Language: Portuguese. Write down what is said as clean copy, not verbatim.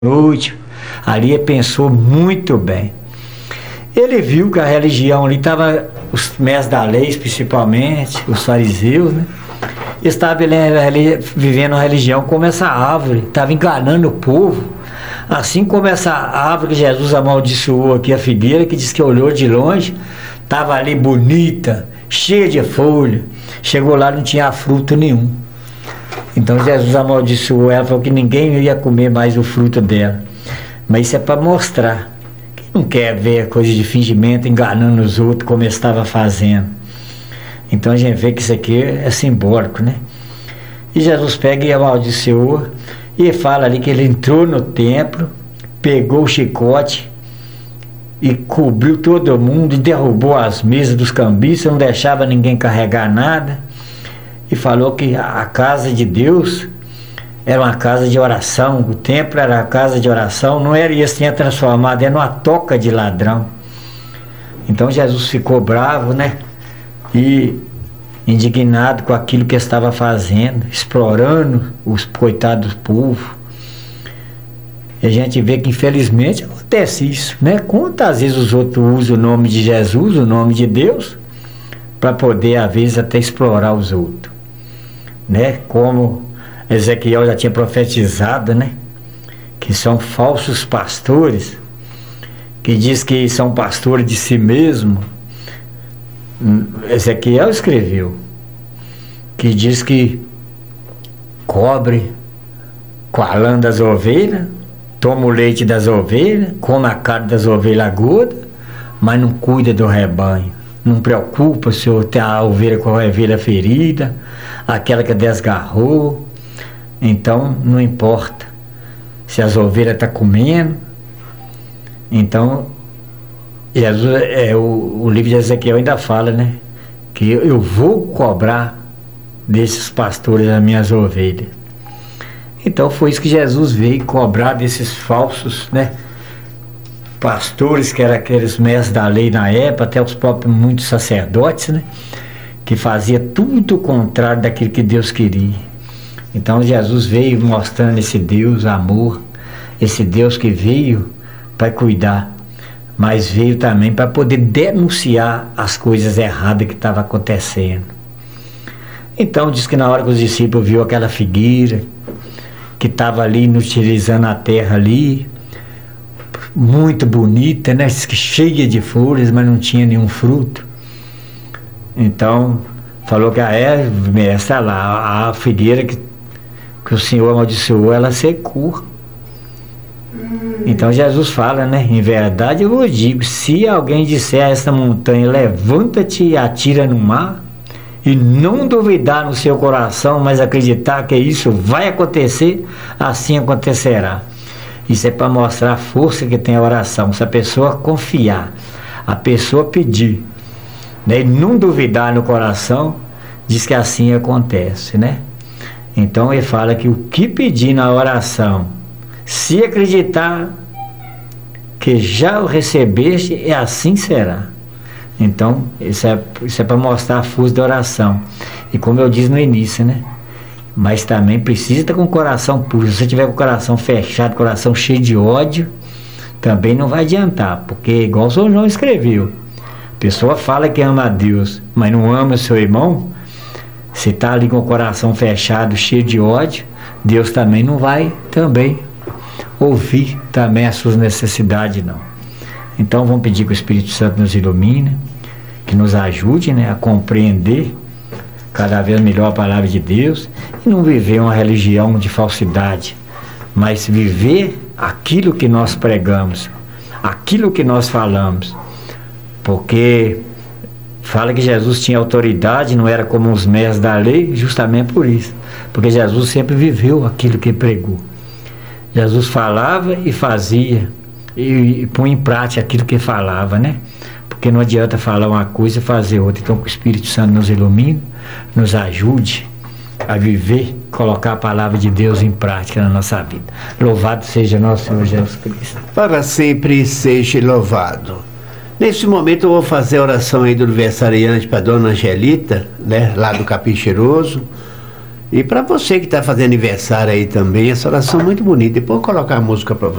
noite. Ali ele pensou muito bem. Ele viu que a religião ali estava, os mestres da lei principalmente, os fariseus, né? Estavam vivendo a religião como essa árvore, estava enganando o povo. Assim como essa árvore que Jesus amaldiçoou aqui, a figueira, que diz que olhou de longe, estava ali bonita, cheia de folha. Chegou lá, não tinha fruto nenhum. Então Jesus amaldiçoou ela, falou que ninguém ia comer mais o fruto dela. Mas isso é para mostrar. Quem não quer ver coisa de fingimento, enganando os outros como ele estava fazendo. Então a gente vê que isso aqui é simbólico, né? E Jesus pega e amaldiçoou, e fala ali que ele entrou no templo, pegou o chicote e cobriu todo mundo, e derrubou as mesas dos cambistas, não deixava ninguém carregar nada, e falou que a casa de Deus era uma casa de oração, o templo era a casa de oração, não era isso, tinha transformado, era uma toca de ladrão. Então Jesus ficou bravo, né? E indignado com aquilo que estava fazendo, explorando os coitados do povo. E a gente vê que infelizmente acontece isso, né? Quantas vezes os outros usam o nome de Jesus, o nome de Deus, para poder às vezes até explorar os outros, né? Como Ezequiel já tinha profetizado, né? Que são falsos pastores, que diz que são pastores de si mesmo. Ezequiel escreveu, que diz que cobre com a lã das ovelhas, toma o leite das ovelhas, come a carne das ovelhas gordas, mas não cuida do rebanho, não preocupa se tem a ovelha com a ovelha ferida, aquela que desgarrou. Então não importa se as ovelhas estão comendo. Então Jesus, o livro de Ezequiel ainda fala, né? Que eu vou cobrar desses pastores as minhas ovelhas. Então foi isso que Jesus veio cobrar desses falsos, né? Pastores, que eram aqueles mestres da lei na época, até os próprios muitos sacerdotes, né? Que fazia tudo o contrário daquilo que Deus queria. Então Jesus veio mostrando esse Deus amor, esse Deus que veio para cuidar, mas veio também para poder denunciar as coisas erradas que estavam acontecendo. Então diz que na hora que os discípulos viram aquela figueira que estava ali inutilizando a terra ali, muito bonita, né? Cheia de folhas, mas não tinha nenhum fruto. Então falou que essa lá, a figueira que o Senhor amaldiçoou, ela secou. Então Jesus fala, né? Em verdade eu vos digo, se alguém disser a esta montanha, levanta-te e atira no mar, e não duvidar no seu coração, mas acreditar que isso vai acontecer, assim acontecerá. Isso é para mostrar a força que tem a oração. Se a pessoa confiar, a pessoa pedir, né? E não duvidar no coração, diz que assim acontece, né? Então ele fala que o que pedir na oração, se acreditar que já o recebeste, e assim será. Então isso é para mostrar a força da oração. E como eu disse no início, né? Mas também precisa estar com o coração puro. Se você tiver com o coração fechado, coração cheio de ódio, também não vai adiantar, porque igual o São João escreveu, a pessoa fala que ama a Deus, mas não ama o seu irmão. Se está ali com o coração fechado, cheio de ódio, Deus também não vai ouvir também as suas necessidades, não. Então vamos pedir que o Espírito Santo nos ilumine, que nos ajude, né, a compreender cada vez melhor a palavra de Deus e não viver uma religião de falsidade, mas viver aquilo que nós pregamos, aquilo que nós falamos, porque fala que Jesus tinha autoridade, não era como os mestres da lei, justamente por isso, porque Jesus sempre viveu aquilo que pregou. Jesus falava e fazia, e põe em prática aquilo que falava, né? Porque não adianta falar uma coisa e fazer outra. Então que o Espírito Santo nos ilumine, nos ajude a viver, colocar a palavra de Deus em prática na nossa vida. Louvado seja nosso Senhor Jesus Cristo. Para sempre seja louvado. Nesse momento eu vou fazer a oração aí do aniversariante para Dona Angelita, né? Lá do Capim Cheiroso. E para você que está fazendo aniversário aí também, essa oração é muito bonita. Depois eu vou colocar a música para você.